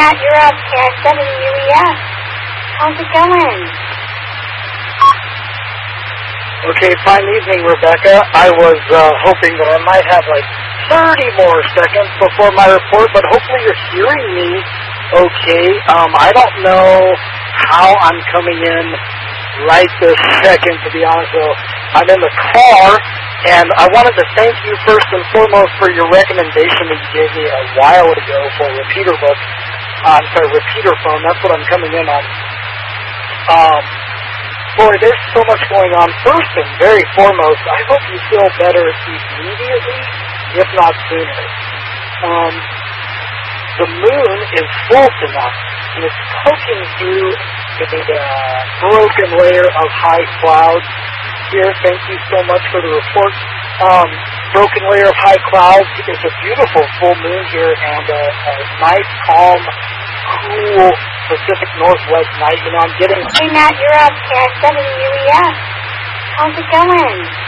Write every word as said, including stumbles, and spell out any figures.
Matt, you're up. K I seven U E F. How's it going? Okay, fine evening, Rebecca. I was uh, hoping that I might have like thirty more seconds before my report, but hopefully you're hearing me okay. Um, I don't know how I'm coming in right this second, to be honest. So I'm in the car, and I wanted to thank you first and foremost for your recommendation that you gave me a while ago for a repeater book. Uh, I'm sorry, repeater phone. That's what I'm coming in on. Um, boy, there's so much going on. First and very foremost, I hope you feel better immediately, if not sooner. Um, the moon is full tonight, and it's poking through a uh, broken layer of high clouds here. Thank you so much for the report. Um, broken layer of high clouds. It's a beautiful full moon here, and a, a nice, calm, cool Pacific Northwest night. You know, I'm getting... Hey, Matt, you're up. K I seven U E F. How's it going?